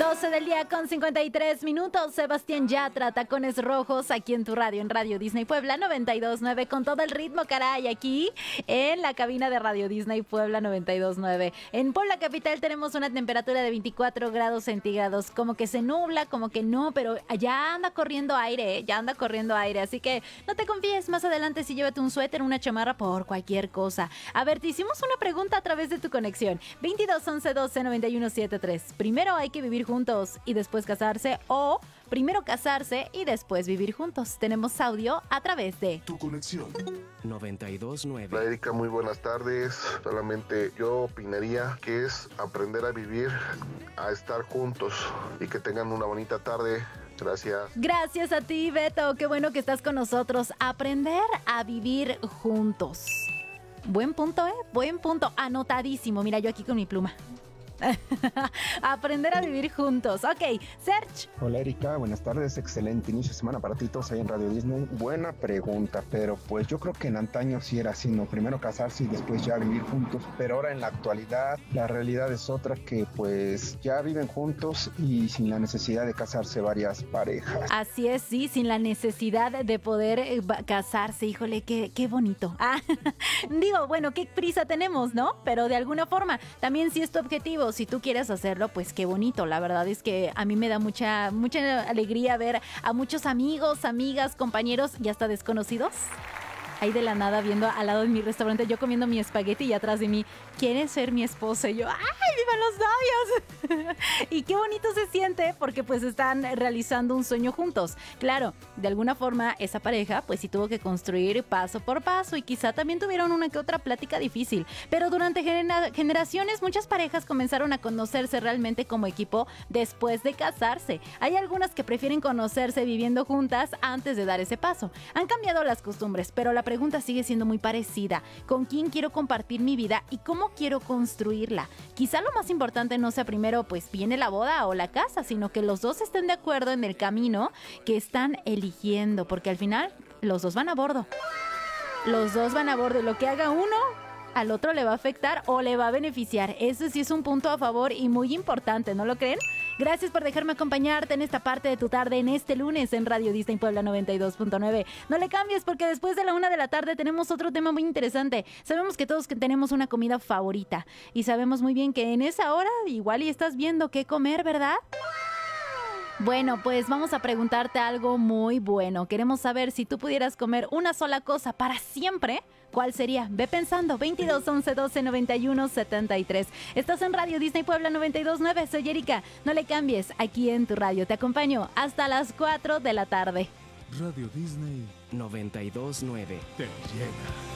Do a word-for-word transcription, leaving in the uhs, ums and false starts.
doce del día con cincuenta y tres minutos. Sebastián Yatra, Tacones Rojos, aquí en tu radio, en Radio Disney Puebla noventa y dos punto nueve, con todo el ritmo, caray, aquí en la cabina de Radio Disney Puebla noventa y dos punto nueve. En Puebla Capital tenemos una temperatura de veinticuatro grados centígrados, como que se nubla, como que no, pero ya anda corriendo aire, ¿eh? ya anda corriendo aire, así que no te confíes, más adelante sí llévate un suéter, una chamarra, por cualquier cosa. A ver, te hicimos una pregunta a través de tu conexión, veintidós once doce noventa y uno setenta y tres. Primero hay que vivir juntos y después casarse, o primero casarse y después vivir juntos. Tenemos audio a través de Tu conexión. noventa y dos punto nueve. Hola Erika, muy buenas tardes. Solamente yo opinaría que es aprender a vivir, a estar juntos y que tengan una bonita tarde. Gracias. Gracias a ti, Beto. Qué bueno que estás con nosotros. Aprender a vivir juntos. Buen punto, ¿eh? Buen punto. Anotadísimo. Mira, yo aquí con mi pluma. Aprender a vivir juntos. Ok, Serge. Hola Erika, buenas tardes, excelente inicio de semana para ti todos ahí en Radio Disney. Buena pregunta, pero pues yo creo que en antaño sí era así, ¿no? Primero casarse y después ya vivir juntos, pero ahora en la actualidad la realidad es otra, que pues ya viven juntos y sin la necesidad de casarse varias parejas. Así es, sí, sin la necesidad de poder eh, casarse. Híjole, qué, qué bonito. Ah, digo, bueno, qué prisa tenemos, ¿no? Pero de alguna forma, también si es tu objetivo, si tú quieres hacerlo, pues qué bonito. La verdad es que a mí me da mucha, mucha alegría ver a muchos amigos, amigas, compañeros y hasta desconocidos ahí de la nada viendo al lado de mi restaurante, yo comiendo mi espagueti y atrás de mí, ¿quieres ser mi esposa? Y yo, ¡ay, vivan los novios! Y qué bonito se siente porque pues están realizando un sueño juntos. Claro, de alguna forma esa pareja pues sí tuvo que construir paso por paso y quizá también tuvieron una que otra plática difícil. Pero durante gener- generaciones muchas parejas comenzaron a conocerse realmente como equipo después de casarse. Hay algunas que prefieren conocerse viviendo juntas antes de dar ese paso. Han cambiado las costumbres, pero la pregunta sigue siendo muy parecida. ¿Con quién quiero compartir mi vida y cómo quiero construirla? Quizá lo más importante no sea primero pues viene la boda o la casa, sino que los dos estén de acuerdo en el camino que están eligiendo, porque al final los dos van a bordo. Los dos van a bordo y lo que haga uno al otro le va a afectar o le va a beneficiar. Eso sí es un punto a favor y muy importante, ¿no lo creen? Gracias por dejarme acompañarte en esta parte de tu tarde, en este lunes en Radio Disney Puebla noventa y dos punto nueve. No le cambies porque después de la una de la tarde tenemos otro tema muy interesante. Sabemos que todos tenemos una comida favorita y sabemos muy bien que en esa hora igual y estás viendo qué comer, ¿verdad? Bueno, pues vamos a preguntarte algo muy bueno. Queremos saber si tú pudieras comer una sola cosa para siempre, ¿cuál sería? Ve pensando, veintidós once doce noventa y uno setenta y tres. Estás en Radio Disney Puebla noventa y dos punto nueve. Soy Erika. No le cambies, aquí en tu radio. Te acompaño hasta las cuatro de la tarde. Radio Disney noventa y dos punto nueve. te llena.